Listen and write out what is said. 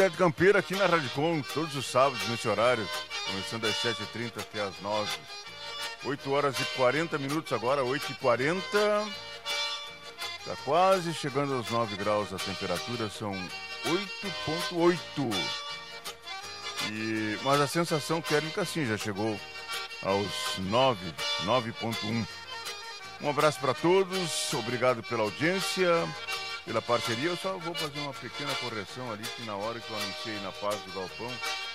de Campeira aqui na Radicom, todos os sábados nesse horário, começando às 7h30 até às 9h. 8 horas e 40 minutos agora, 8h40. Está quase chegando aos 9 graus a temperatura, são 8,8. Mas a sensação térmica sim já chegou aos 9,1. Um abraço para todos, obrigado pela audiência, pela parceria. Eu só vou fazer uma pequena correção ali, que na hora que eu anunciei na paz do Galpão,